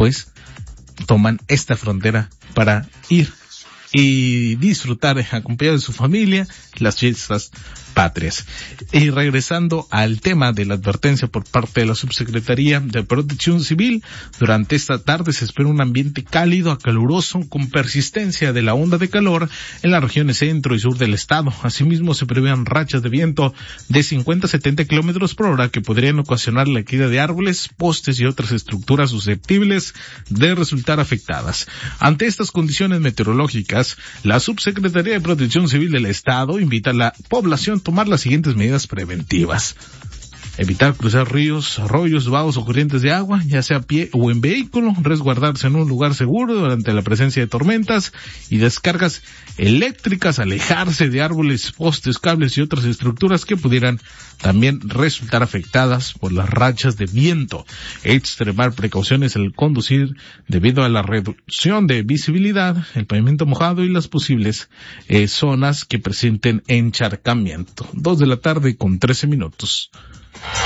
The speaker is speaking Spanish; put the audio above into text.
pues toman esta frontera para ir y disfrutar acompañado de su familia las fiestas patrias. Y regresando al tema de la advertencia por parte de la Subsecretaría de Protección Civil, durante esta tarde se espera un ambiente cálido a caluroso con persistencia de la onda de calor en las regiones centro y sur del estado. Asimismo, se prevén rachas de viento de 50 a 70 kilómetros por hora que podrían ocasionar la caída de árboles, postes y otras estructuras susceptibles de resultar afectadas. Ante estas condiciones meteorológicas, la Subsecretaría de Protección Civil del estado invita a la población a tomar las siguientes medidas preventivas: evitar cruzar ríos, arroyos, vados o corrientes de agua, ya sea a pie o en vehículo, resguardarse en un lugar seguro durante la presencia de tormentas y descargas eléctricas, alejarse de árboles, postes, cables y otras estructuras que pudieran también resultar afectadas por las rachas de viento. Extremar precauciones al conducir debido a la reducción de visibilidad, el pavimento mojado y las posibles zonas que presenten encharcamiento. 2 de la tarde con 13 minutos.